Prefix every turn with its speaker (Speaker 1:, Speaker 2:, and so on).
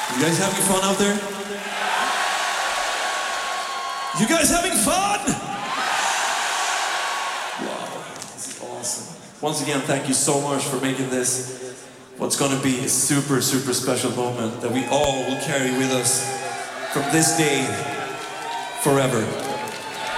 Speaker 1: You guys having fun out there? You guys having fun? Wow, this is awesome. Once again, thank you so much for making this what's gonna be a super, super special moment that we all will carry with us from this day forever.